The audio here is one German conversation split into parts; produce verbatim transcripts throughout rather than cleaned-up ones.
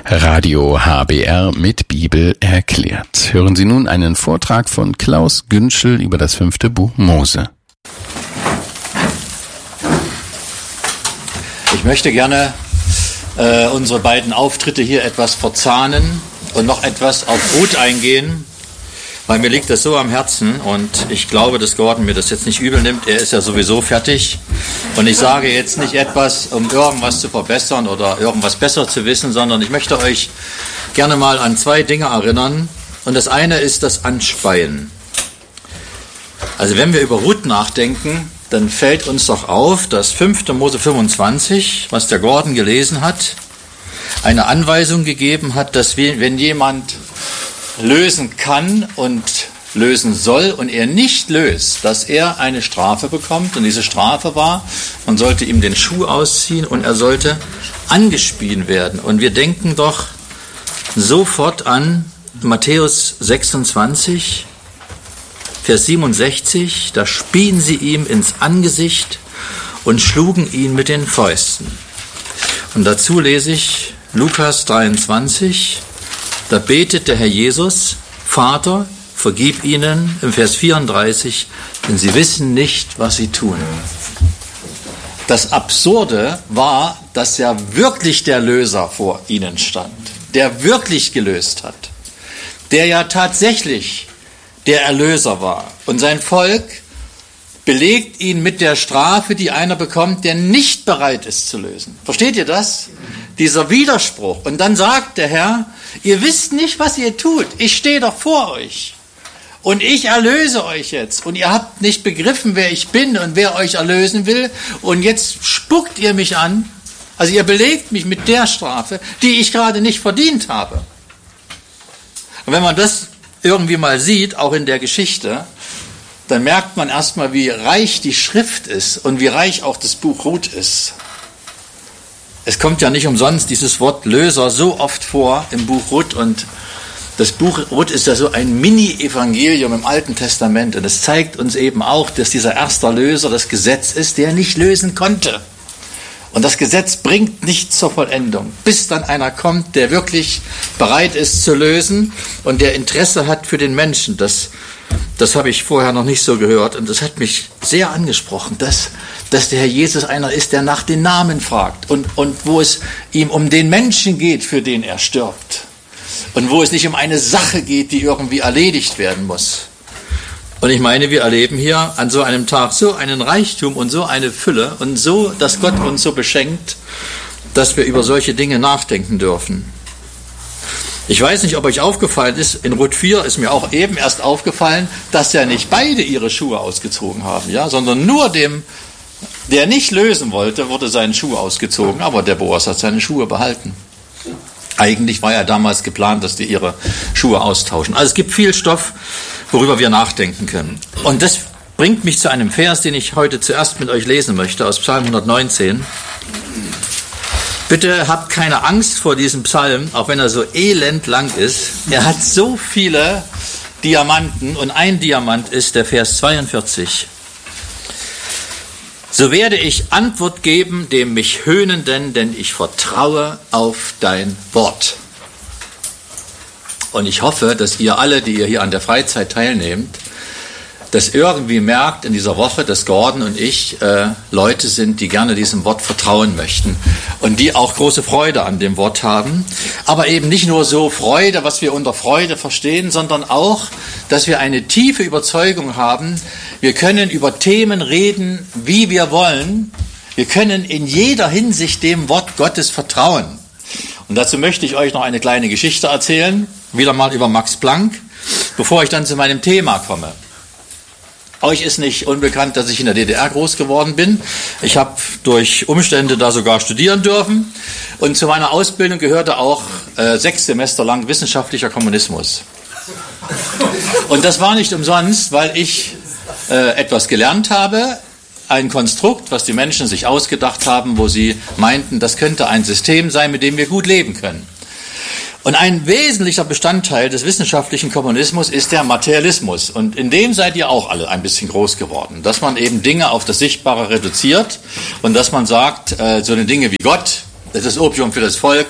Radio H B R mit Bibel erklärt. Hören Sie nun einen Vortrag von Klaus Günschel über das fünfte Buch Mose. Ich möchte gerne äh, unsere beiden Auftritte hier etwas verzahnen und noch etwas auf Ruth eingehen, weil mir liegt das so am Herzen und ich glaube, dass Gordon mir das jetzt nicht übel nimmt. Er ist ja sowieso fertig und ich sage jetzt nicht etwas, um irgendwas zu verbessern oder irgendwas besser zu wissen, sondern ich möchte euch gerne mal an zwei Dinge erinnern und das eine ist das Anspeien. Also wenn wir über Ruth nachdenken, dann fällt uns doch auf, dass fünfte Mose fünfundzwanzig, was der Gordon gelesen hat, eine Anweisung gegeben hat, dass wir, wenn jemand lösen kann und lösen soll und er nicht löst, dass er eine Strafe bekommt. Und diese Strafe war, man sollte ihm den Schuh ausziehen und er sollte angespien werden. Und wir denken doch sofort an Matthäus sechsundzwanzig, Vers siebenundsechzig, da spien sie ihm ins Angesicht und schlugen ihn mit den Fäusten. Und dazu lese ich Lukas dreiundzwanzig, da betet der Herr Jesus, Vater, vergib ihnen, im Vers vierunddreißig, denn sie wissen nicht, was sie tun. Das Absurde war, dass ja wirklich der Löser vor ihnen stand, der wirklich gelöst hat, der ja tatsächlich der Erlöser war. Und sein Volk belegt ihn mit der Strafe, die einer bekommt, der nicht bereit ist zu lösen. Versteht ihr das? Dieser Widerspruch. Und dann sagt der Herr, ihr wisst nicht, was ihr tut. Ich stehe doch vor euch. Und ich erlöse euch jetzt. Und ihr habt nicht begriffen, wer ich bin und wer euch erlösen will. Und jetzt spuckt ihr mich an. Also ihr belegt mich mit der Strafe, die ich gerade nicht verdient habe. Und wenn man das irgendwie mal sieht, auch in der Geschichte, dann merkt man erstmal, wie reich die Schrift ist und wie reich auch das Buch Ruth ist. Es kommt ja nicht umsonst dieses Wort Löser so oft vor im Buch Ruth und das Buch Ruth ist ja so ein Mini-Evangelium im Alten Testament und es zeigt uns eben auch, dass dieser erste Löser das Gesetz ist, der nicht lösen konnte. Und das Gesetz bringt nicht zur Vollendung, bis dann einer kommt, der wirklich bereit ist zu lösen und der Interesse hat für den Menschen. Das, das habe ich vorher noch nicht so gehört und das hat mich sehr angesprochen, dass, dass der Herr Jesus einer ist, der nach den Namen fragt und, und wo es ihm um den Menschen geht, für den er stirbt und wo es nicht um eine Sache geht, die irgendwie erledigt werden muss. Und ich meine, wir erleben hier an so einem Tag so einen Reichtum und so eine Fülle und so, dass Gott uns so beschenkt, dass wir über solche Dinge nachdenken dürfen. Ich weiß nicht, ob euch aufgefallen ist, in Ruth vier ist mir auch eben erst aufgefallen, dass ja nicht beide ihre Schuhe ausgezogen haben, ja, sondern nur dem, der nicht lösen wollte, wurde seinen Schuh ausgezogen, aber der Boas hat seine Schuhe behalten. Eigentlich war ja damals geplant, dass die ihre Schuhe austauschen. Also es gibt viel Stoff, worüber wir nachdenken können. Und das bringt mich zu einem Vers, den ich heute zuerst mit euch lesen möchte, aus Psalm hundertneunzehn. Bitte habt keine Angst vor diesem Psalm, auch wenn er so elend lang ist. Er hat so viele Diamanten und ein Diamant ist der Vers zweiundvierzig. So werde ich Antwort geben dem mich Höhnenden, denn ich vertraue auf dein Wort. Und ich hoffe, dass ihr alle, die ihr hier an der Freizeit teilnehmt, das irgendwie merkt in dieser Woche, dass Gordon und ich äh, Leute sind, die gerne diesem Wort vertrauen möchten und die auch große Freude an dem Wort haben. Aber eben nicht nur so Freude, was wir unter Freude verstehen, sondern auch, dass wir eine tiefe Überzeugung haben, wir können über Themen reden, wie wir wollen. Wir können in jeder Hinsicht dem Wort Gottes vertrauen. Und dazu möchte ich euch noch eine kleine Geschichte erzählen, wieder mal über Max Planck, bevor ich dann zu meinem Thema komme. Euch ist nicht unbekannt, dass ich in der D D R groß geworden bin. Ich habe durch Umstände da sogar studieren dürfen. Und zu meiner Ausbildung gehörte auch äh, sechs Semester lang wissenschaftlicher Kommunismus. Und das war nicht umsonst, weil ich äh, etwas gelernt habe, ein Konstrukt, was die Menschen sich ausgedacht haben, wo sie meinten, das könnte ein System sein, mit dem wir gut leben können. Und ein wesentlicher Bestandteil des wissenschaftlichen Kommunismus ist der Materialismus. Und in dem seid ihr auch alle ein bisschen groß geworden. Dass man eben Dinge auf das Sichtbare reduziert und dass man sagt, äh, so eine Dinge wie Gott, das ist Opium für das Volk,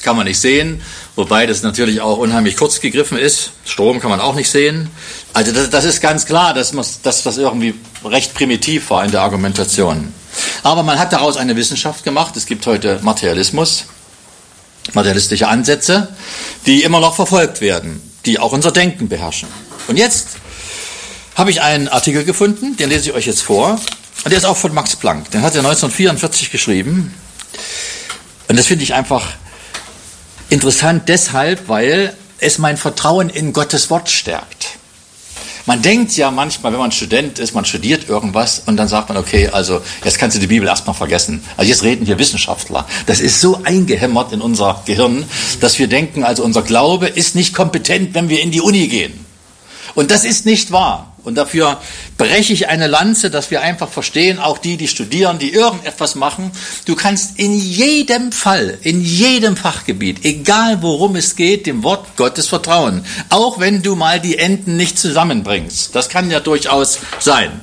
das kann man nicht sehen, wobei das natürlich auch unheimlich kurz gegriffen ist. Strom kann man auch nicht sehen. Also das, das ist ganz klar, dass das, das irgendwie recht primitiv war in der Argumentation. Aber man hat daraus eine Wissenschaft gemacht. Es gibt heute Materialismus, materialistische Ansätze, die immer noch verfolgt werden, die auch unser Denken beherrschen. Und jetzt habe ich einen Artikel gefunden, den lese ich euch jetzt vor. Und der ist auch von Max Planck. Den hat er neunzehnhundertvierundvierzig geschrieben. Und das finde ich einfach interessant deshalb, weil es mein Vertrauen in Gottes Wort stärkt. Man denkt ja manchmal, wenn man Student ist, man studiert irgendwas und dann sagt man, okay, also jetzt kannst du die Bibel erstmal vergessen. Also jetzt reden hier Wissenschaftler. Das ist so eingehämmert in unser Gehirn, dass wir denken, also unser Glaube ist nicht kompetent, wenn wir in die Uni gehen. Und das ist nicht wahr. Und dafür breche ich eine Lanze, dass wir einfach verstehen, auch die, die studieren, die irgendetwas machen, du kannst in jedem Fall, in jedem Fachgebiet, egal worum es geht, dem Wort Gottes vertrauen. Auch wenn du mal die Enden nicht zusammenbringst. Das kann ja durchaus sein.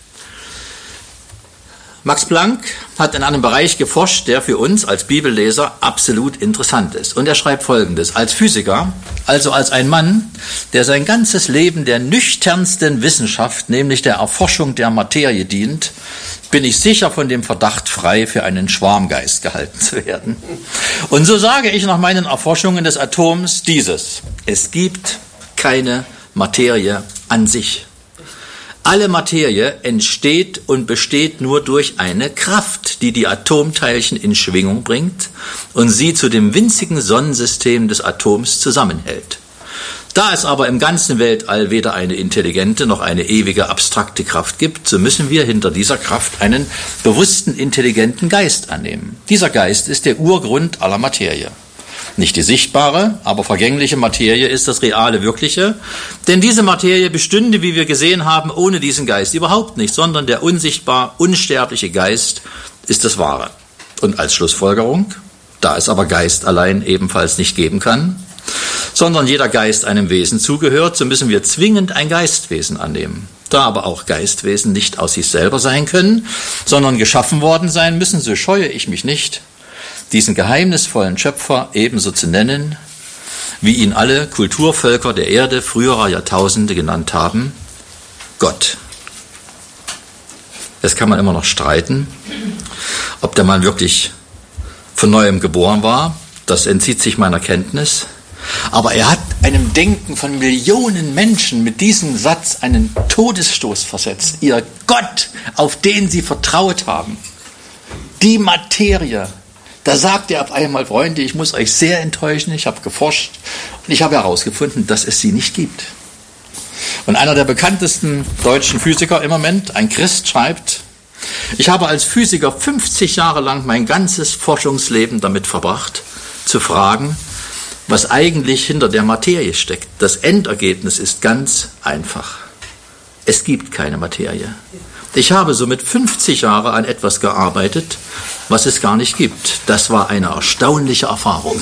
Max Planck hat in einem Bereich geforscht, der für uns als Bibelleser absolut interessant ist. Und er schreibt Folgendes: Als Physiker, also als ein Mann, der sein ganzes Leben der nüchternsten Wissenschaft, nämlich der Erforschung der Materie dient, bin ich sicher von dem Verdacht frei, für einen Schwarmgeist gehalten zu werden. Und so sage ich nach meinen Erforschungen des Atoms dieses: Es gibt keine Materie an sich. Alle Materie entsteht und besteht nur durch eine Kraft, die die Atomteilchen in Schwingung bringt und sie zu dem winzigen Sonnensystem des Atoms zusammenhält. Da es aber im ganzen Weltall weder eine intelligente noch eine ewige abstrakte Kraft gibt, so müssen wir hinter dieser Kraft einen bewussten, intelligenten Geist annehmen. Dieser Geist ist der Urgrund aller Materie. Nicht die sichtbare, aber vergängliche Materie ist das reale, wirkliche. Denn diese Materie bestünde, wie wir gesehen haben, ohne diesen Geist überhaupt nicht, sondern der unsichtbar, unsterbliche Geist ist das Wahre. Und als Schlussfolgerung, da es aber Geist allein ebenfalls nicht geben kann, sondern jeder Geist einem Wesen zugehört, so müssen wir zwingend ein Geistwesen annehmen. Da aber auch Geistwesen nicht aus sich selber sein können, sondern geschaffen worden sein müssen, so scheue ich mich nicht, diesen geheimnisvollen Schöpfer ebenso zu nennen, wie ihn alle Kulturvölker der Erde früherer Jahrtausende genannt haben, Gott. Das kann man immer noch streiten, ob der Mann wirklich von neuem geboren war, das entzieht sich meiner Kenntnis, aber er hat einem Denken von Millionen Menschen mit diesem Satz einen Todesstoß versetzt. Ihr Gott, auf den sie vertraut haben, die Materie. Da sagt er auf einmal: Freunde, ich muss euch sehr enttäuschen, ich habe geforscht und ich habe herausgefunden, dass es sie nicht gibt. Und einer der bekanntesten deutschen Physiker im Moment, ein Christ, schreibt: Ich habe als Physiker fünfzig Jahre lang mein ganzes Forschungsleben damit verbracht, zu fragen, was eigentlich hinter der Materie steckt. Das Endergebnis ist ganz einfach. Es gibt keine Materie. Ich habe somit fünfzig Jahre an etwas gearbeitet, was es gar nicht gibt. Das war eine erstaunliche Erfahrung.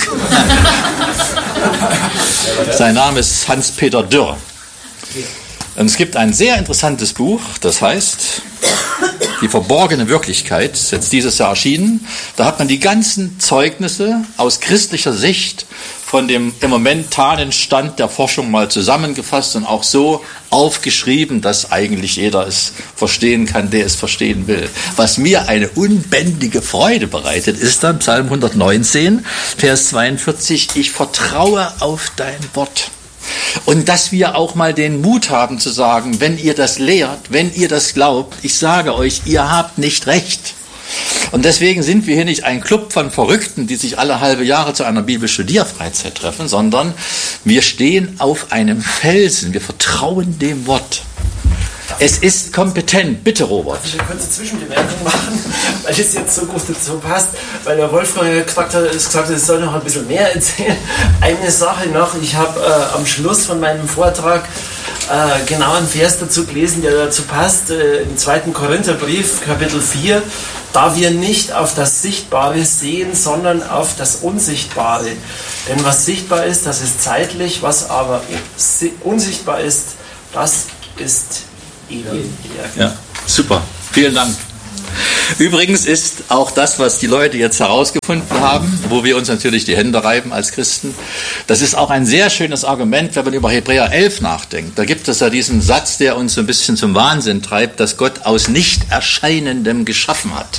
Sein Name ist Hans-Peter Dürr. Und es gibt ein sehr interessantes Buch, das heißt Die verborgene Wirklichkeit, ist jetzt dieses Jahr erschienen. Da hat man die ganzen Zeugnisse aus christlicher Sicht von dem momentanen Stand der Forschung mal zusammengefasst und auch so aufgeschrieben, dass eigentlich jeder es verstehen kann, der es verstehen will. Was mir eine unbändige Freude bereitet, ist dann Psalm hundertneunzehn, Vers zweiundvierzig, ich vertraue auf dein Wort. Und dass wir auch mal den Mut haben zu sagen, wenn ihr das lehrt, wenn ihr das glaubt, ich sage euch, ihr habt nicht recht. Und deswegen sind wir hier nicht ein Club von Verrückten, die sich alle halbe Jahre zu einer Bibelstudierfreizeit treffen, sondern wir stehen auf einem Felsen, wir vertrauen dem Wort. Es ist kompetent. Bitte, Robert. Ich könnte eine Zwischenbemerkung machen, weil es jetzt so gut dazu passt, weil der Wolfgang gesagt hat, gesagt hat, ich soll noch ein bisschen mehr erzählen. Eine Sache noch, ich habe äh, am Schluss von meinem Vortrag äh, genau einen Vers dazu gelesen, der dazu passt, äh, im zweiten Korintherbrief, Kapitel vier, da wir nicht auf das Sichtbare sehen, sondern auf das Unsichtbare. Denn was sichtbar ist, das ist zeitlich, was aber unsichtbar ist, das ist ewig. Ja, super. Vielen Dank. Übrigens ist auch das, was die Leute jetzt herausgefunden haben, wo wir uns natürlich die Hände reiben als Christen, das ist auch ein sehr schönes Argument, wenn man über Hebräer elf nachdenkt. Da gibt es ja diesen Satz, der uns so ein bisschen zum Wahnsinn treibt, dass Gott aus Nicht-Erscheinendem geschaffen hat.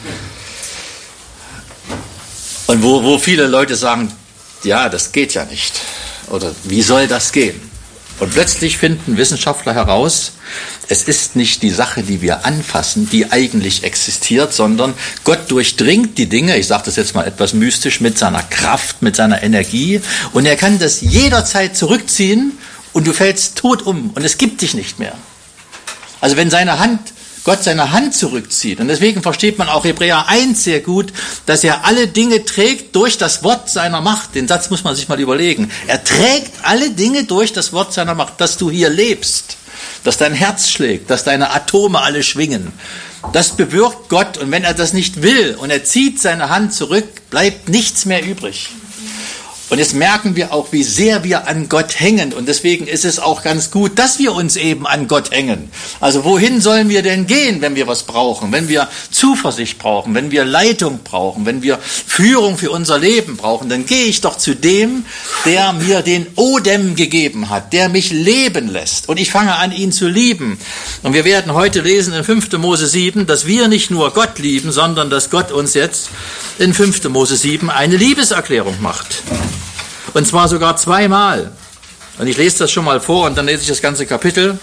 Und wo, wo viele Leute sagen, ja, das geht ja nicht. Oder wie soll das gehen? Und plötzlich finden Wissenschaftler heraus, es ist nicht die Sache, die wir anfassen, die eigentlich existiert, sondern Gott durchdringt die Dinge, ich sage das jetzt mal etwas mystisch, mit seiner Kraft, mit seiner Energie. Und er kann das jederzeit zurückziehen und du fällst tot um und es gibt dich nicht mehr. Also wenn seine Hand, Gott seine Hand zurückzieht, und deswegen versteht man auch Hebräer eins sehr gut, dass er alle Dinge trägt durch das Wort seiner Macht. Den Satz muss man sich mal überlegen. Er trägt alle Dinge durch das Wort seiner Macht, dass du hier lebst, dass dein Herz schlägt, dass deine Atome alle schwingen. Das bewirkt Gott, und wenn er das nicht will und er zieht seine Hand zurück, bleibt nichts mehr übrig. Und jetzt merken wir auch, wie sehr wir an Gott hängen. Und deswegen ist es auch ganz gut, dass wir uns eben an Gott hängen. Also wohin sollen wir denn gehen, wenn wir was brauchen? Wenn wir Zuversicht brauchen, wenn wir Leitung brauchen, wenn wir Führung für unser Leben brauchen, dann gehe ich doch zu dem, der mir den Odem gegeben hat, der mich leben lässt. Und ich fange an, ihn zu lieben. Und wir werden heute lesen in fünfter Mose sieben, dass wir nicht nur Gott lieben, sondern dass Gott uns jetzt in fünfter Mose sieben eine Liebeserklärung macht. Und zwar sogar zweimal. Und ich lese das schon mal vor und dann lese ich das ganze Kapitel.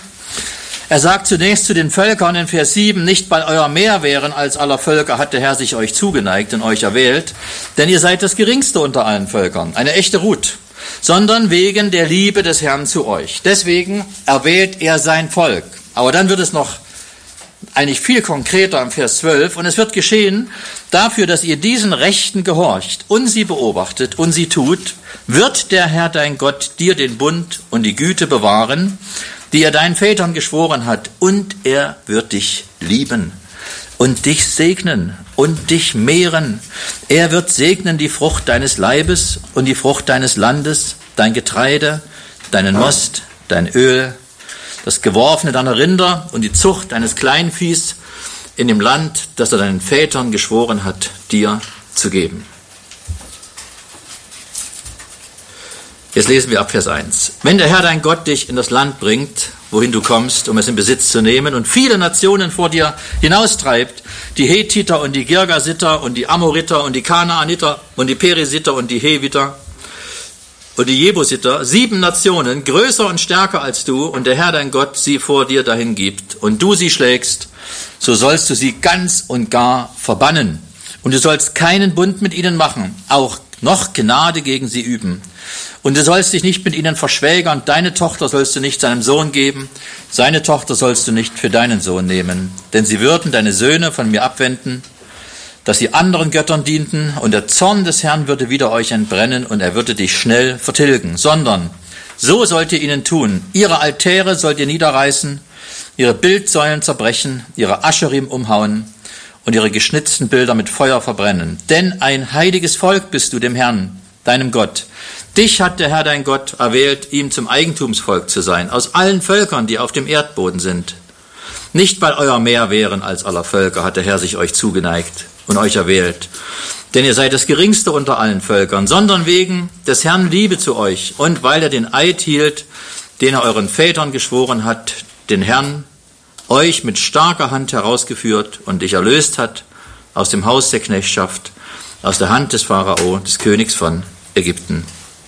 Er sagt zunächst zu den Völkern in Vers sieben, nicht weil euer mehr wären als aller Völker, hat der Herr sich euch zugeneigt und euch erwählt, denn ihr seid das Geringste unter allen Völkern, eine echte Ruth, sondern wegen der Liebe des Herrn zu euch. Deswegen erwählt er sein Volk. Aber dann wird es noch eigentlich viel konkreter im Vers zwölf. Und es wird geschehen, dafür, dass ihr diesen Rechten gehorcht und sie beobachtet und sie tut, wird der Herr dein Gott dir den Bund und die Güte bewahren, die er deinen Vätern geschworen hat. Und er wird dich lieben und dich segnen und dich mehren. Er wird segnen die Frucht deines Leibes und die Frucht deines Landes, dein Getreide, deinen Most, dein Öl, das Geworfene deiner Rinder und die Zucht deines Kleinviehs in dem Land, das er deinen Vätern geschworen hat, dir zu geben. Jetzt lesen wir ab Vers eins. Wenn der Herr dein Gott dich in das Land bringt, wohin du kommst, um es in Besitz zu nehmen, und viele Nationen vor dir hinaustreibt, die Hethiter und die Girgasiter und die Amoriter und die Kanaaniter und die Perisiter und die Heviter und die Jebusiter, sieben Nationen, größer und stärker als du, und der Herr dein Gott sie vor dir dahin gibt, und du sie schlägst, so sollst du sie ganz und gar verbannen. Und du sollst keinen Bund mit ihnen machen, auch noch Gnade gegen sie üben. Und du sollst dich nicht mit ihnen verschwägern, deine Tochter sollst du nicht seinem Sohn geben, seine Tochter sollst du nicht für deinen Sohn nehmen. Denn sie würden deine Söhne von mir abwenden, dass sie anderen Göttern dienten, und der Zorn des Herrn würde wider euch entbrennen, und er würde dich schnell vertilgen. Sondern so sollt ihr ihnen tun. Ihre Altäre sollt ihr niederreißen, ihre Bildsäulen zerbrechen, ihre Ascherim umhauen und ihre geschnitzten Bilder mit Feuer verbrennen. Denn ein heiliges Volk bist du dem Herrn, deinem Gott. Dich hat der Herr dein Gott erwählt, ihm zum Eigentumsvolk zu sein, aus allen Völkern, die auf dem Erdboden sind. Nicht, weil euer mehr wären als aller Völker, hat der Herr sich euch zugeneigt und euch erwählt. Denn ihr seid das Geringste unter allen Völkern, sondern wegen des Herrn Liebe zu euch und weil er den Eid hielt, den er euren Vätern geschworen hat, den Herrn euch mit starker Hand herausgeführt und dich erlöst hat aus dem Haus der Knechtschaft, aus der Hand des Pharao, des Königs von Ägypten.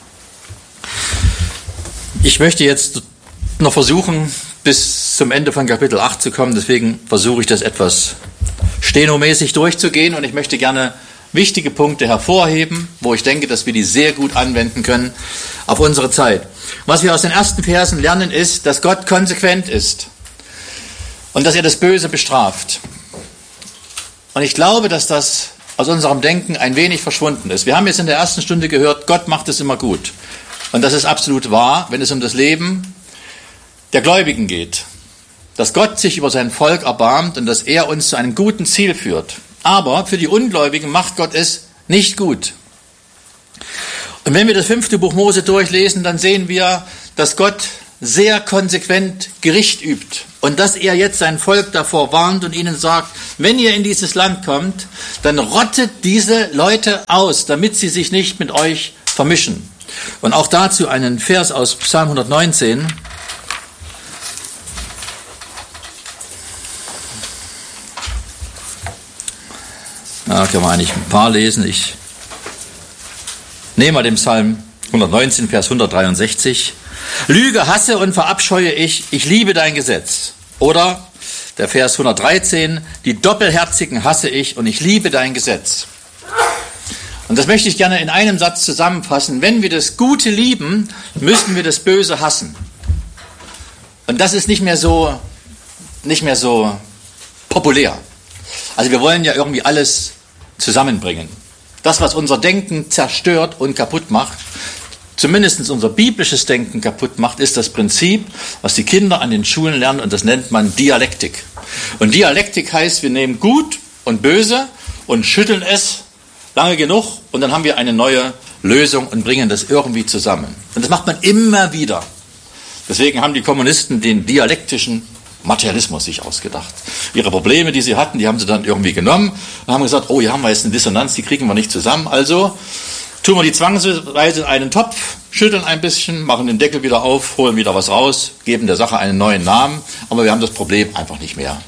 Ich möchte jetzt noch versuchen, bis zum Ende von Kapitel acht zu kommen, deswegen versuche ich das etwas stenomäßig durchzugehen, und ich möchte gerne wichtige Punkte hervorheben, wo ich denke, dass wir die sehr gut anwenden können auf unsere Zeit. Was wir aus den ersten Versen lernen, ist, dass Gott konsequent ist und dass er das Böse bestraft. Und ich glaube, dass das aus unserem Denken ein wenig verschwunden ist. Wir haben jetzt in der ersten Stunde gehört, Gott macht es immer gut. Und das ist absolut wahr, wenn es um das Leben der Gläubigen geht. Dass Gott sich über sein Volk erbarmt und dass er uns zu einem guten Ziel führt. Aber für die Ungläubigen macht Gott es nicht gut. Und wenn wir das fünfte Buch Mose durchlesen, dann sehen wir, dass Gott sehr konsequent Gericht übt und dass er jetzt sein Volk davor warnt und ihnen sagt, wenn ihr in dieses Land kommt, dann rottet diese Leute aus, damit sie sich nicht mit euch vermischen. Und auch dazu einen Vers aus Psalm hundertneunzehn. Da können wir eigentlich ein paar lesen. Ich nehme mal den Psalm hundertneunzehn, Vers hundertdreiundsechzig. Lüge hasse und verabscheue ich, ich liebe dein Gesetz. Oder der Vers hundertdreizehn, die Doppelherzigen hasse ich und ich liebe dein Gesetz. Und das möchte ich gerne in einem Satz zusammenfassen. Wenn wir das Gute lieben, müssen wir das Böse hassen. Und das ist nicht mehr so, nicht mehr so populär. Also wir wollen ja irgendwie alles zusammenbringen. Das, was unser Denken zerstört und kaputt macht, zumindest unser biblisches Denken kaputt macht, ist das Prinzip, was die Kinder an den Schulen lernen, und das nennt man Dialektik. Und Dialektik heißt, wir nehmen Gut und Böse und schütteln es lange genug und dann haben wir eine neue Lösung und bringen das irgendwie zusammen. Und das macht man immer wieder. Deswegen haben die Kommunisten den dialektischen Materialismus sich ausgedacht. Ihre Probleme, die sie hatten, die haben sie dann irgendwie genommen und haben gesagt, oh, hier haben wir jetzt eine Dissonanz, die kriegen wir nicht zusammen. Also tun wir die zwangsweise in einen Topf, schütteln ein bisschen, machen den Deckel wieder auf, holen wieder was raus, geben der Sache einen neuen Namen, aber wir haben das Problem einfach nicht mehr.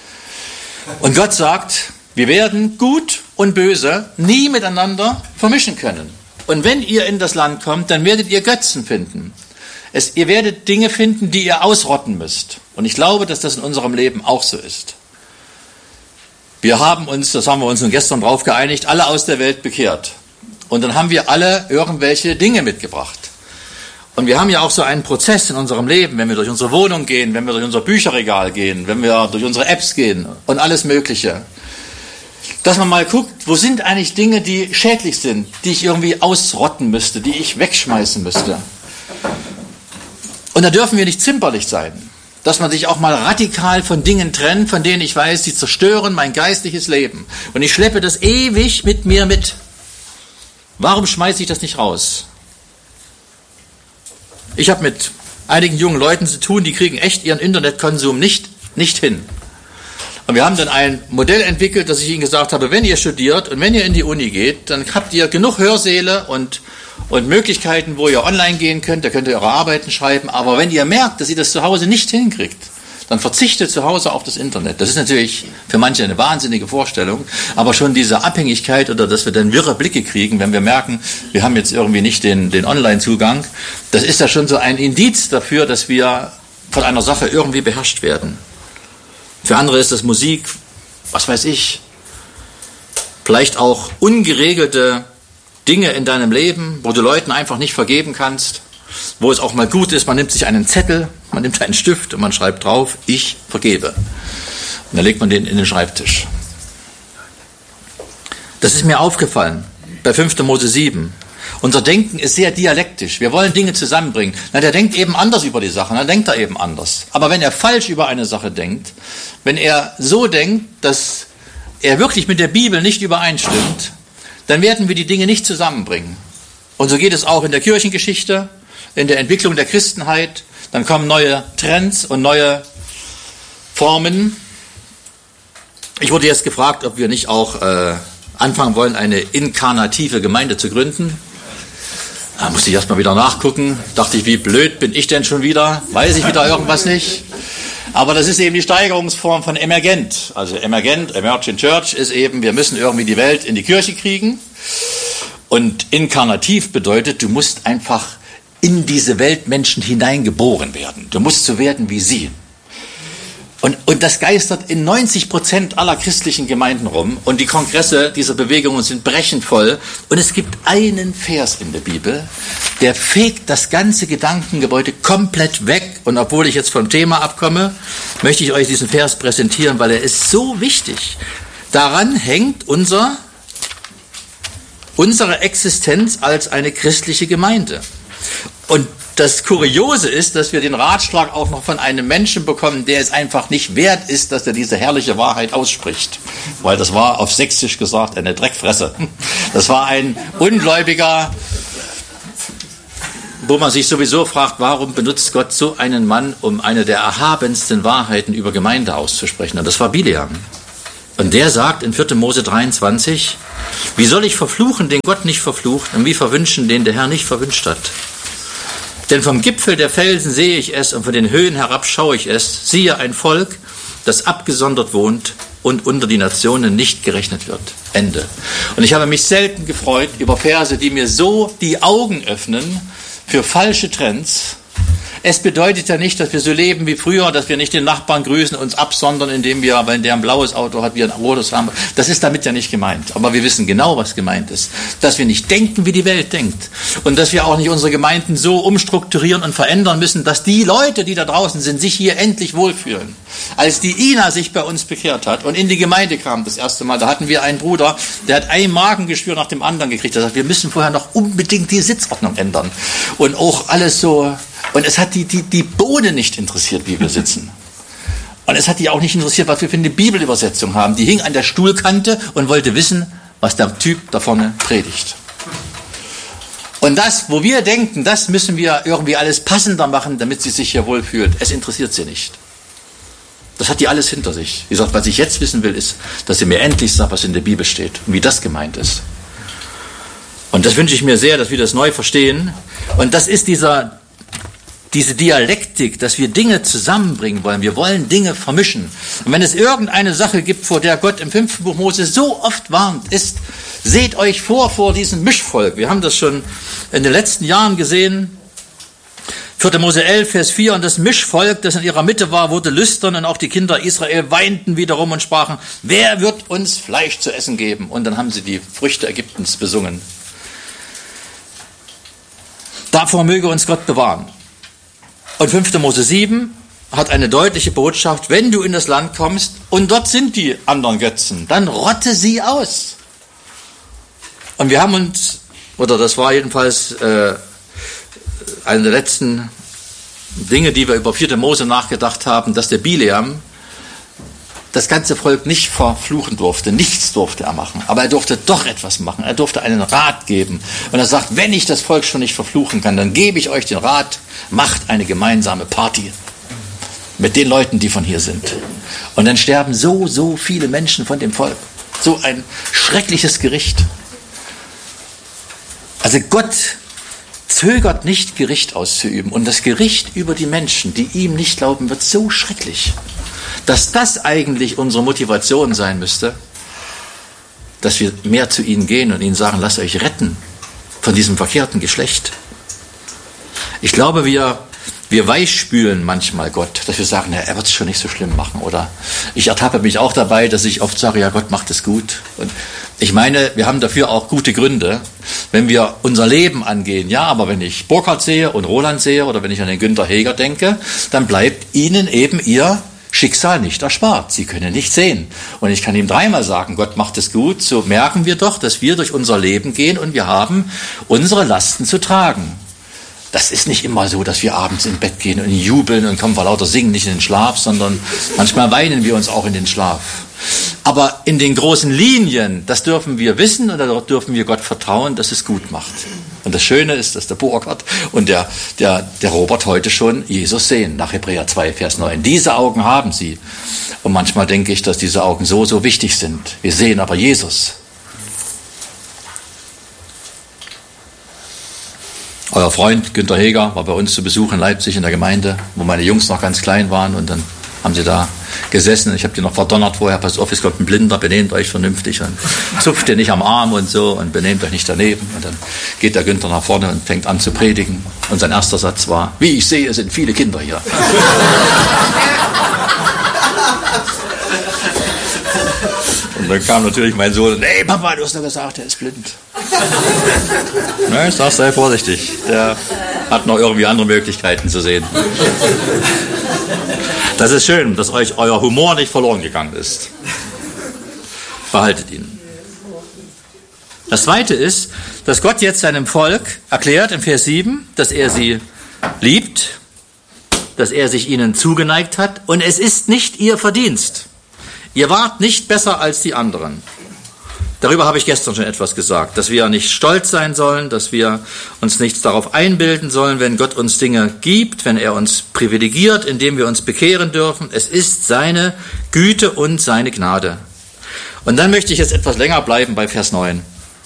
Und Gott sagt, wir werden Gut und Böse nie miteinander vermischen können. Und wenn ihr in das Land kommt, dann werdet ihr Götzen finden. Es, ihr werdet Dinge finden, die ihr ausrotten müsst. Und ich glaube, dass das in unserem Leben auch so ist. Wir haben uns, das haben wir uns nun gestern drauf geeinigt, alle aus der Welt bekehrt. Und dann haben wir alle irgendwelche Dinge mitgebracht. Und wir haben ja auch so einen Prozess in unserem Leben, wenn wir durch unsere Wohnung gehen, wenn wir durch unser Bücherregal gehen, wenn wir durch unsere Apps gehen und alles Mögliche. Dass man mal guckt, wo sind eigentlich Dinge, die schädlich sind, die ich irgendwie ausrotten müsste, die ich wegschmeißen müsste. Und da dürfen wir nicht zimperlich sein. Dass man sich auch mal radikal von Dingen trennt, von denen ich weiß, sie zerstören mein geistliches Leben. Und ich schleppe das ewig mit mir mit. Warum schmeiße ich das nicht raus? Ich habe mit einigen jungen Leuten zu tun, die kriegen echt ihren Internetkonsum nicht, nicht hin. Und wir haben dann ein Modell entwickelt, dass ich ihnen gesagt habe, wenn ihr studiert und wenn ihr in die Uni geht, dann habt ihr genug Hörsäle und, und Möglichkeiten, wo ihr online gehen könnt, da könnt ihr eure Arbeiten schreiben, aber wenn ihr merkt, dass ihr das zu Hause nicht hinkriegt, dann verzichtet zu Hause auf das Internet. Das ist natürlich für manche eine wahnsinnige Vorstellung, aber schon diese Abhängigkeit oder dass wir dann wirre Blicke kriegen, wenn wir merken, wir haben jetzt irgendwie nicht den, den Online-Zugang, das ist ja schon so ein Indiz dafür, dass wir von einer Sache irgendwie beherrscht werden. Für andere ist das Musik, was weiß ich, vielleicht auch ungeregelte Dinge in deinem Leben, wo du Leuten einfach nicht vergeben kannst, wo es auch mal gut ist, man nimmt sich einen Zettel, man nimmt einen Stift und man schreibt drauf, ich vergebe. Und dann legt man den in den Schreibtisch. Das ist mir aufgefallen bei fünfter Mose sieben. Unser Denken ist sehr dialektisch. Wir wollen Dinge zusammenbringen. Na, der denkt eben anders über die Sache, dann denkt er eben anders. Aber wenn er falsch über eine Sache denkt, wenn er so denkt, dass er wirklich mit der Bibel nicht übereinstimmt, dann werden wir die Dinge nicht zusammenbringen. Und so geht es auch in der Kirchengeschichte, in der Entwicklung der Christenheit. Dann kommen neue Trends und neue Formen. Ich wurde jetzt gefragt, ob wir nicht auch äh, anfangen wollen, eine inkarnative Gemeinde zu gründen. Da musste ich erst mal wieder nachgucken. Dachte ich, wie blöd bin ich denn schon wieder? Weiß ich wieder irgendwas nicht? Aber das ist eben die Steigerungsform von emergent. Also emergent, Emergent Church ist eben, wir müssen irgendwie die Welt in die Kirche kriegen. Und inkarnativ bedeutet, du musst einfach in diese Weltmenschen hineingeboren werden. Du musst so werden wie sie. Und, und das geistert in neunzig Prozent aller christlichen Gemeinden rum. Und die Kongresse dieser Bewegungen sind brechend voll. Und es gibt einen Vers in der Bibel, der fegt das ganze Gedankengebäude komplett weg. Und obwohl ich jetzt vom Thema abkomme, möchte ich euch diesen Vers präsentieren, weil er ist so wichtig. Daran hängt unser, unsere Existenz als eine christliche Gemeinde. Und das Kuriose ist, dass wir den Ratschlag auch noch von einem Menschen bekommen, der es einfach nicht wert ist, dass er diese herrliche Wahrheit ausspricht. Weil das war auf Sächsisch gesagt eine Dreckfresse. Das war ein ungläubiger wo man sich sowieso fragt, warum benutzt Gott so einen Mann, um eine der erhabensten Wahrheiten über Gemeinde auszusprechen? Und das war Bileam. Und der sagt in vierter Mose dreiundzwanzig, wie soll ich verfluchen, den Gott nicht verflucht, und wie verwünschen, den der Herr nicht verwünscht hat? Denn vom Gipfel der Felsen sehe ich es und von den Höhen herab schaue ich es. Siehe, ein Volk, das abgesondert wohnt und unter die Nationen nicht gerechnet wird. Ende. Und ich habe mich selten gefreut über Verse, die mir so die Augen öffnen für falsche Trends. Es bedeutet ja nicht, dass wir so leben wie früher, dass wir nicht den Nachbarn grüßen, uns absondern, indem wir, wenn der ein blaues Auto hat, wir ein rotes haben. Das ist damit ja nicht gemeint. Aber wir wissen genau, was gemeint ist. Dass wir nicht denken, wie die Welt denkt. Und dass wir auch nicht unsere Gemeinden so umstrukturieren und verändern müssen, dass die Leute, die da draußen sind, sich hier endlich wohlfühlen. Als die Ina sich bei uns bekehrt hat und in die Gemeinde kam das erste Mal, da hatten wir einen Bruder, der hat ein Magengeschwür nach dem anderen gekriegt. Der sagt, wir müssen vorher noch unbedingt die Sitzordnung ändern. Und auch alles so... Und es hat die, die, die Bohne nicht interessiert, wie wir sitzen. Und es hat die auch nicht interessiert, was wir für eine Bibelübersetzung haben. Die hing an der Stuhlkante und wollte wissen, was der Typ da vorne predigt. Und das, wo wir denken, das müssen wir irgendwie alles passender machen, damit sie sich hier wohlfühlt, es interessiert sie nicht. Das hat die alles hinter sich. Wie gesagt, was ich jetzt wissen will, ist, dass sie mir endlich sagt, was in der Bibel steht und wie das gemeint ist. Und das wünsche ich mir sehr, dass wir das neu verstehen. Und das ist dieser... Diese Dialektik, dass wir Dinge zusammenbringen wollen. Wir wollen Dinge vermischen. Und wenn es irgendeine Sache gibt, vor der Gott im fünften Buch Mose so oft warnt, ist, seht euch vor, vor diesem Mischvolk. Wir haben das schon in den letzten Jahren gesehen. vierter Mose elf, Vers vier. Und das Mischvolk, das in ihrer Mitte war, wurde lüstern. Und auch die Kinder Israel weinten wiederum und sprachen, wer wird uns Fleisch zu essen geben? Und dann haben sie die Früchte Ägyptens besungen. Davor möge uns Gott bewahren. Und fünfter Mose sieben hat eine deutliche Botschaft, wenn du in das Land kommst und dort sind die anderen Götzen, dann rotte sie aus. Und wir haben uns, oder das war jedenfalls äh, eine der letzten Dinge, die wir über vierter Mose nachgedacht haben, dass der Bileam das ganze Volk nicht verfluchen durfte, nichts durfte er machen, aber er durfte doch etwas machen, er durfte einen Rat geben. Und er sagt, wenn ich das Volk schon nicht verfluchen kann, dann gebe ich euch den Rat, macht eine gemeinsame Party mit den Leuten, die von hier sind. Und dann sterben so, so viele Menschen von dem Volk. So ein schreckliches Gericht. Also Gott zögert nicht, Gericht auszuüben. Und das Gericht über die Menschen, die ihm nicht glauben, wird so schrecklich, dass das eigentlich unsere Motivation sein müsste, dass wir mehr zu ihnen gehen und ihnen sagen, lasst euch retten von diesem verkehrten Geschlecht. Ich glaube, wir, wir weichspülen manchmal Gott, dass wir sagen, ja, er wird es schon nicht so schlimm machen. Oder ich ertappe mich auch dabei, dass ich oft sage, ja, Gott macht es gut. Und ich meine, wir haben dafür auch gute Gründe, wenn wir unser Leben angehen. Ja, aber wenn ich Burkhard sehe und Roland sehe oder wenn ich an den Günther Heger denke, dann bleibt ihnen eben ihr Schicksal nicht erspart. Sie können nicht sehen. Und ich kann ihm dreimal sagen, Gott macht es gut. So merken wir doch, dass wir durch unser Leben gehen und wir haben unsere Lasten zu tragen. Das ist nicht immer so, dass wir abends ins Bett gehen und jubeln und kommen vor lauter Singen nicht in den Schlaf, sondern manchmal weinen wir uns auch in den Schlaf. Aber in den großen Linien, das dürfen wir wissen und da dürfen wir Gott vertrauen, dass es gut macht. Und das Schöne ist, dass der Burkhard und der, der, der Robert heute schon Jesus sehen, nach Hebräer zwei, Vers neun. Diese Augen haben sie. Und manchmal denke ich, dass diese Augen so, so wichtig sind. Wir sehen aber Jesus. Euer Freund Günther Heger war bei uns zu Besuch in Leipzig in der Gemeinde, wo meine Jungs noch ganz klein waren und dann haben sie da gesessen. Ich habe die noch verdonnert vorher, passt auf, es kommt ein Blinder, benehmt euch vernünftig und zupft ihr nicht am Arm und so und benehmt euch nicht daneben. Und dann geht der Günther nach vorne und fängt an zu predigen. Und sein erster Satz war, wie ich sehe, sind viele Kinder hier. Und dann kam natürlich mein Sohn, hey Papa, du hast doch gesagt, er ist blind. Na, ich sag, sei vorsichtig, der hat noch irgendwie andere Möglichkeiten zu sehen. Das ist schön, dass euch euer Humor nicht verloren gegangen ist. Behaltet ihn. Das Zweite ist, dass Gott jetzt seinem Volk erklärt im Vers sieben, dass er sie liebt, dass er sich ihnen zugeneigt hat und es ist nicht ihr Verdienst. Ihr wart nicht besser als die anderen. Darüber habe ich gestern schon etwas gesagt, dass wir nicht stolz sein sollen, dass wir uns nichts darauf einbilden sollen, wenn Gott uns Dinge gibt, wenn er uns privilegiert, indem wir uns bekehren dürfen. Es ist seine Güte und seine Gnade. Und dann möchte ich jetzt etwas länger bleiben bei Vers neun.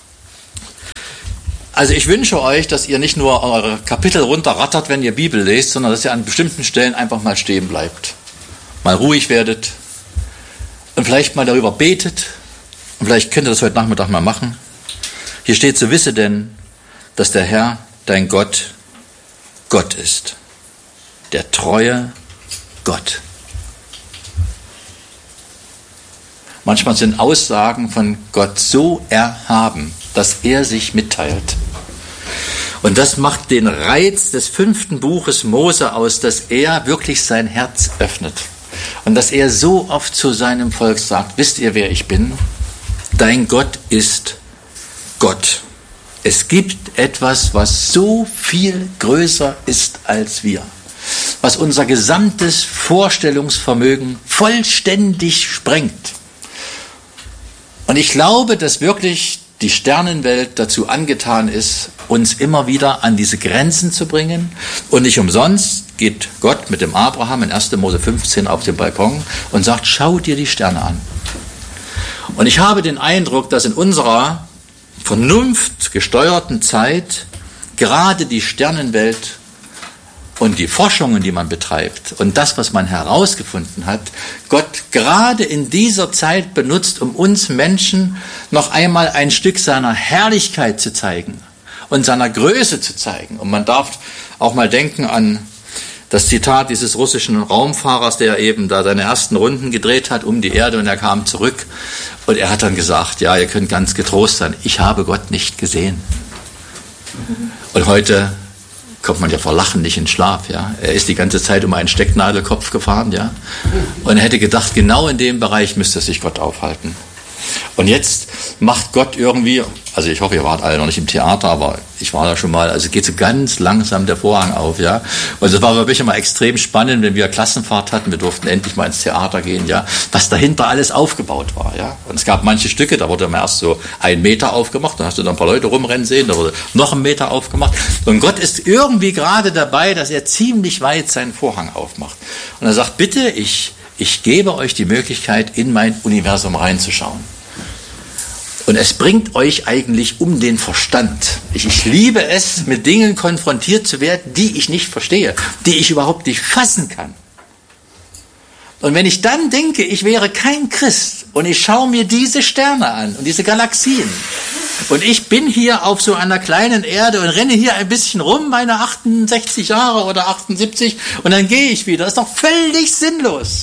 Also ich wünsche euch, dass ihr nicht nur eure Kapitel runterrattert, wenn ihr Bibel lest, sondern dass ihr an bestimmten Stellen einfach mal stehen bleibt, mal ruhig werdet und vielleicht mal darüber betet. Und vielleicht könnt ihr das heute Nachmittag mal machen. Hier steht, so wisse denn, dass der Herr, dein Gott, Gott ist. Der treue Gott. Manchmal sind Aussagen von Gott so erhaben, dass er sich mitteilt. Und das macht den Reiz des fünften Buches Mose aus, dass er wirklich sein Herz öffnet. Und dass er so oft zu seinem Volk sagt, wisst ihr, wer ich bin? Dein Gott ist Gott. Es gibt etwas, was so viel größer ist als wir, was unser gesamtes Vorstellungsvermögen vollständig sprengt. Und ich glaube, dass wirklich die Sternenwelt dazu angetan ist, uns immer wieder an diese Grenzen zu bringen. Und nicht umsonst geht Gott mit dem Abraham in erster Mose fünfzehn auf den Balkon und sagt, schau dir die Sterne an. Und ich habe den Eindruck, dass in unserer vernunftgesteuerten Zeit gerade die Sternenwelt und die Forschungen, die man betreibt und das, was man herausgefunden hat, Gott gerade in dieser Zeit benutzt, um uns Menschen noch einmal ein Stück seiner Herrlichkeit zu zeigen und seiner Größe zu zeigen. Und man darf auch mal denken an das Zitat dieses russischen Raumfahrers, der eben da seine ersten Runden gedreht hat um die Erde und er kam zurück und er hat dann gesagt, ja, ihr könnt ganz getrost sein, ich habe Gott nicht gesehen. Und heute kommt man ja vor Lachen nicht in Schlaf, ja. Er ist die ganze Zeit um einen Stecknadelkopf gefahren, ja. Und er hätte gedacht, genau in dem Bereich müsste sich Gott aufhalten. Und jetzt macht Gott irgendwie, also ich hoffe, ihr wart alle noch nicht im Theater, aber ich war da schon mal, also geht so ganz langsam der Vorhang auf, ja. Und es war für mich immer extrem spannend, wenn wir Klassenfahrt hatten, wir durften endlich mal ins Theater gehen, ja, was dahinter alles aufgebaut war, ja. Und es gab manche Stücke, da wurde immer erst so ein Meter aufgemacht, dann hast du dann ein paar Leute rumrennen sehen, da wurde noch ein Meter aufgemacht. Und Gott ist irgendwie gerade dabei, dass er ziemlich weit seinen Vorhang aufmacht. Und er sagt, bitte, ich, ich gebe euch die Möglichkeit, in mein Universum reinzuschauen. Und es bringt euch eigentlich um den Verstand. Ich, ich liebe es, mit Dingen konfrontiert zu werden, die ich nicht verstehe, die ich überhaupt nicht fassen kann. Und wenn ich dann denke, ich wäre kein Christ und ich schaue mir diese Sterne an und diese Galaxien und ich bin hier auf so einer kleinen Erde und renne hier ein bisschen rum, meine achtundsechzig Jahre oder achtundsiebzig, und dann gehe ich wieder. Das ist doch völlig sinnlos.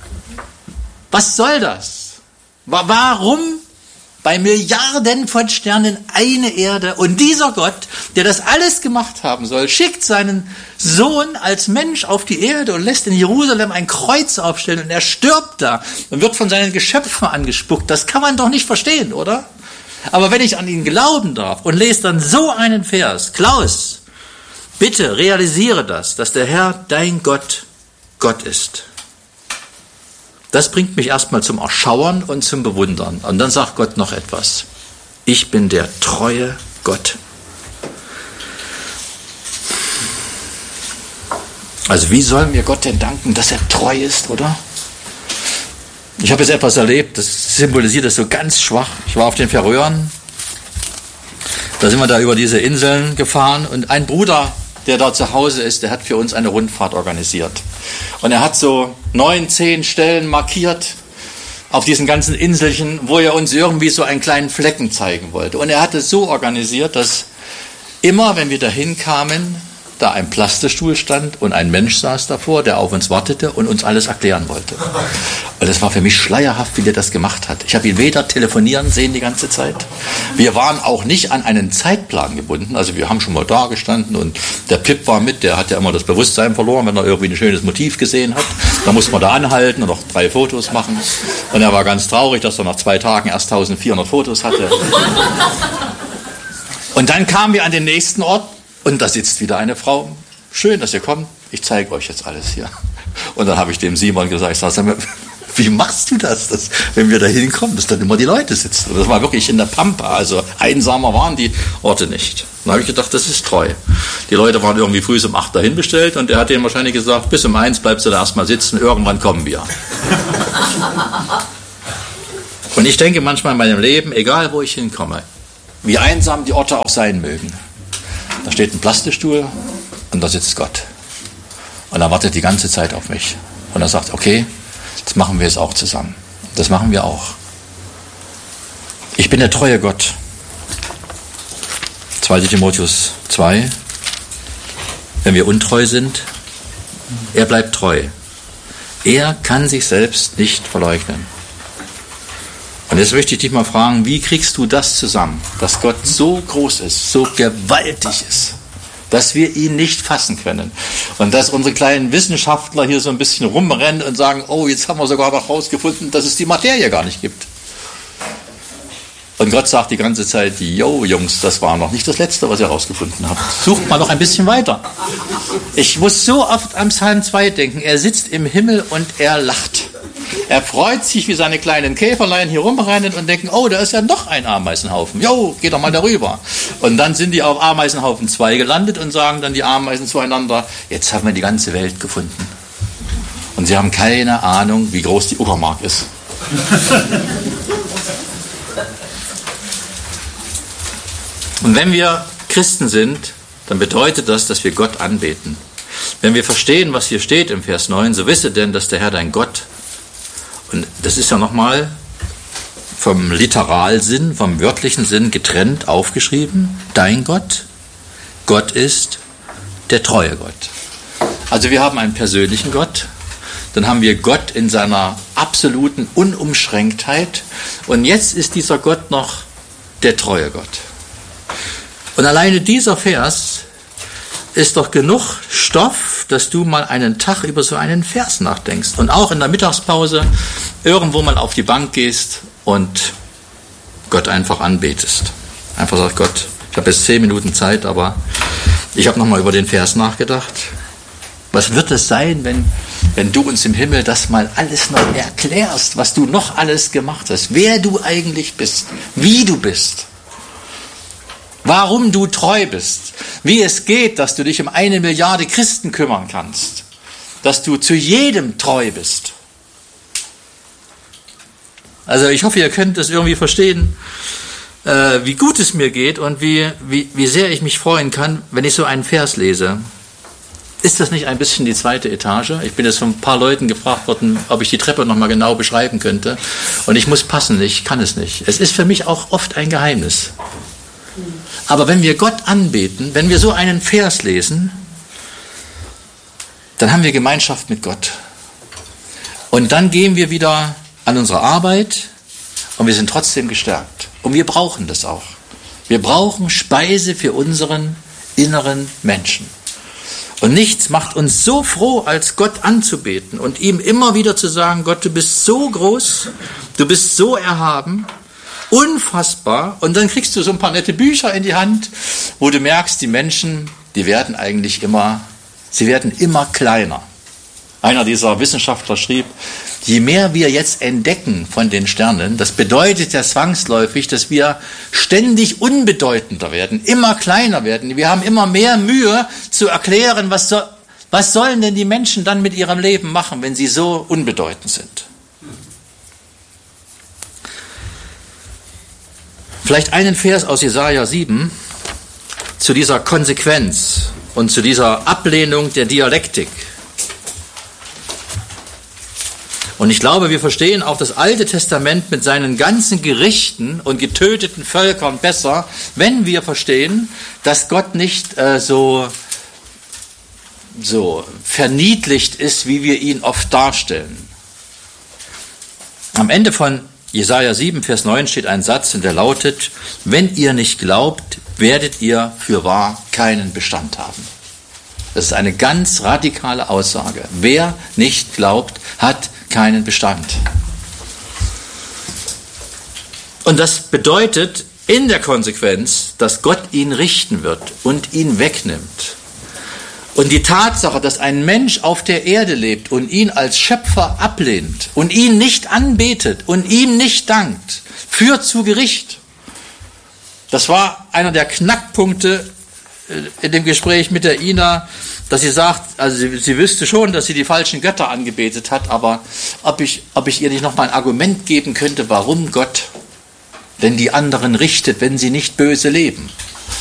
Was soll das? Warum bei Milliarden von Sternen eine Erde? Und dieser Gott, der das alles gemacht haben soll, schickt seinen Sohn als Mensch auf die Erde und lässt in Jerusalem ein Kreuz aufstellen und er stirbt da und wird von seinen Geschöpfen angespuckt. Das kann man doch nicht verstehen, oder? Aber wenn ich an ihn glauben darf und lese dann so einen Vers, Klaus, bitte realisiere das, dass der Herr, dein Gott, Gott ist. Das bringt mich erstmal zum Erschauern und zum Bewundern. Und dann sagt Gott noch etwas. Ich bin der treue Gott. Also wie sollen wir Gott denn danken, dass er treu ist, oder? Ich habe jetzt etwas erlebt, das symbolisiert das so ganz schwach. Ich war auf den Färöern, da sind wir da über diese Inseln gefahren und ein Bruder, der da zu Hause ist, der hat für uns eine Rundfahrt organisiert. Und er hat so neun, zehn Stellen markiert auf diesen ganzen Inselchen, wo er uns irgendwie so einen kleinen Flecken zeigen wollte. Und er hat es so organisiert, dass immer, wenn wir dahin kamen, da ein Plastischstuhl stand und ein Mensch saß davor, der auf uns wartete und uns alles erklären wollte. Und es war für mich schleierhaft, wie der das gemacht hat. Ich habe ihn weder telefonieren sehen die ganze Zeit. Wir waren auch nicht an einen Zeitplan gebunden. Also wir haben schon mal da gestanden und der Pip war mit, der hat ja immer das Bewusstsein verloren, wenn er irgendwie ein schönes Motiv gesehen hat. Da musste man da anhalten und noch drei Fotos machen. Und er war ganz traurig, dass er nach zwei Tagen erst eintausendvierhundert Fotos hatte. Und dann kamen wir an den nächsten Ort. Und da sitzt wieder eine Frau. Schön, dass ihr kommt. Ich zeige euch jetzt alles hier. Und dann habe ich dem Simon gesagt, ich sage, wie machst du das, das, wenn wir da hinkommen, dass dann immer die Leute sitzen? Und das war wirklich in der Pampa, also einsamer waren die Orte nicht. Dann habe ich gedacht, das ist treu. Die Leute waren irgendwie früh um acht dahin bestellt und er hat denen wahrscheinlich gesagt, bis um eins bleibst du da erstmal sitzen, irgendwann kommen wir. Und ich denke manchmal in meinem Leben, egal wo ich hinkomme, wie einsam die Orte auch sein mögen, da steht ein Plastikstuhl und da sitzt Gott. Und er wartet die ganze Zeit auf mich. Und er sagt, okay, jetzt machen wir es auch zusammen. Das machen wir auch. Ich bin der treue Gott. zweiter Timotheus zwei. Wenn wir untreu sind, er bleibt treu. Er kann sich selbst nicht verleugnen. Und jetzt möchte ich dich mal fragen, wie kriegst du das zusammen, dass Gott so groß ist, so gewaltig ist, dass wir ihn nicht fassen können. Und dass unsere kleinen Wissenschaftler hier so ein bisschen rumrennen und sagen, oh, jetzt haben wir sogar noch rausgefunden, dass es die Materie gar nicht gibt. Und Gott sagt die ganze Zeit, yo, Jungs, das war noch nicht das Letzte, was ihr rausgefunden habt. Sucht mal noch ein bisschen weiter. Ich muss so oft am Psalm zwei denken, er sitzt im Himmel und er lacht. Er freut sich, wie seine kleinen Käferlein hier rumrennen und denken, oh, da ist ja noch ein Ameisenhaufen. Jo, geh doch mal darüber. Und dann sind die auf Ameisenhaufen zwei gelandet und sagen dann die Ameisen zueinander, jetzt haben wir die ganze Welt gefunden. Und sie haben keine Ahnung, wie groß die Uckermark ist. Und wenn wir Christen sind, dann bedeutet das, dass wir Gott anbeten. Wenn wir verstehen, was hier steht im Vers neun, so wisse denn, dass der Herr dein Gott, und das ist ja nochmal vom Literalsinn, vom wörtlichen Sinn getrennt aufgeschrieben, dein Gott, Gott ist der treue Gott. Also wir haben einen persönlichen Gott, dann haben wir Gott in seiner absoluten Unumschränktheit und jetzt ist dieser Gott noch der treue Gott. Und alleine dieser Vers ist doch genug Stoff, dass du mal einen Tag über so einen Vers nachdenkst und auch in der Mittagspause irgendwo mal auf die Bank gehst und Gott einfach anbetest. Einfach sagst, Gott, ich habe jetzt zehn Minuten Zeit, aber ich habe nochmal über den Vers nachgedacht. Was wird es sein, wenn, wenn du uns im Himmel das mal alles noch erklärst, was du noch alles gemacht hast, wer du eigentlich bist, wie du bist? Warum du treu bist, wie es geht, dass du dich um eine Milliarde Christen kümmern kannst, dass du zu jedem treu bist. Also ich hoffe, ihr könnt es irgendwie verstehen, äh, wie gut es mir geht und wie, wie, wie sehr ich mich freuen kann, wenn ich so einen Vers lese. Ist das nicht ein bisschen die zweite Etage? Ich bin jetzt von ein paar Leuten gefragt worden, ob ich die Treppe nochmal genau beschreiben könnte. Und ich muss passen, ich kann es nicht. Es ist für mich auch oft ein Geheimnis. Aber wenn wir Gott anbeten, wenn wir so einen Vers lesen, dann haben wir Gemeinschaft mit Gott. Und dann gehen wir wieder an unsere Arbeit und wir sind trotzdem gestärkt. Und wir brauchen das auch. Wir brauchen Speise für unseren inneren Menschen. Und nichts macht uns so froh, als Gott anzubeten und ihm immer wieder zu sagen, Gott, du bist so groß, du bist so erhaben, unfassbar. Und dann kriegst du so ein paar nette Bücher in die Hand, wo du merkst, die Menschen, die werden eigentlich immer, sie werden immer kleiner. Einer dieser Wissenschaftler schrieb, je mehr wir jetzt entdecken von den Sternen, das bedeutet ja zwangsläufig, dass wir ständig unbedeutender werden, immer kleiner werden. Wir haben immer mehr Mühe zu erklären, was, so, was sollen denn die Menschen dann mit ihrem Leben machen, wenn sie so unbedeutend sind. Vielleicht einen Vers aus Jesaja sieben zu dieser Konsequenz und zu dieser Ablehnung der Dialektik. Und ich glaube, wir verstehen auch das Alte Testament mit seinen ganzen Gerichten und getöteten Völkern besser, wenn wir verstehen, dass Gott nicht äh, so, so verniedlicht ist, wie wir ihn oft darstellen. Am Ende von Jesaja sieben, Vers neun steht ein Satz, und der lautet, wenn ihr nicht glaubt, werdet ihr fürwahr keinen Bestand haben. Das ist eine ganz radikale Aussage. Wer nicht glaubt, hat keinen Bestand. Und das bedeutet in der Konsequenz, dass Gott ihn richten wird und ihn wegnimmt. Und die Tatsache, dass ein Mensch auf der Erde lebt und ihn als Schöpfer ablehnt und ihn nicht anbetet und ihm nicht dankt, führt zu Gericht. Das war einer der Knackpunkte in dem Gespräch mit der Ina, dass sie sagt, also sie, sie wüsste schon, dass sie die falschen Götter angebetet hat, aber ob ich, ob ich ihr nicht noch mal ein Argument geben könnte, warum Gott denn die anderen richtet, wenn sie nicht böse leben.